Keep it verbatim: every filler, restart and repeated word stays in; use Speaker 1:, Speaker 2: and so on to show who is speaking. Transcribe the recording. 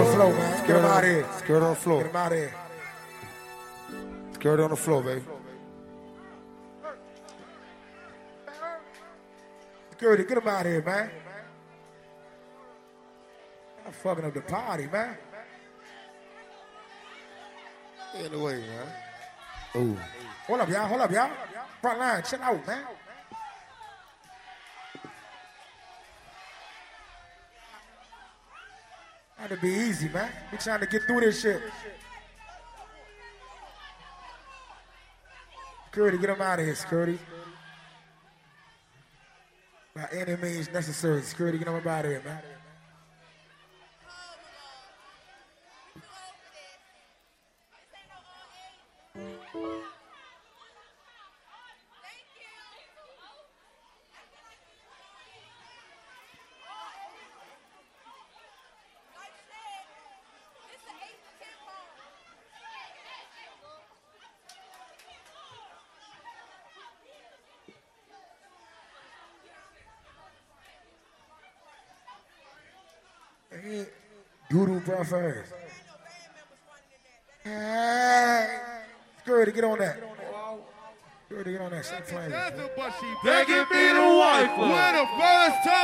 Speaker 1: on the floor, man. Get him out of here.
Speaker 2: Security on the floor.
Speaker 1: Get him out of here.
Speaker 2: Security on the floor, baby.
Speaker 1: Security, get him out of here, man. I'm fucking up the party, man.
Speaker 2: Get away, man.
Speaker 1: Ooh. Hold up, y'all. Hold up, y'all. Front line, chill out, man. Trying to be easy, man. We trying to get through this shit. Security, get him out of here, security. By any means necessary. Security, get him out of here, man. Doodoo buffers. Hey, Security, get on that. Security, get on that. Stop playing.
Speaker 3: Begging me to wife. When the first time.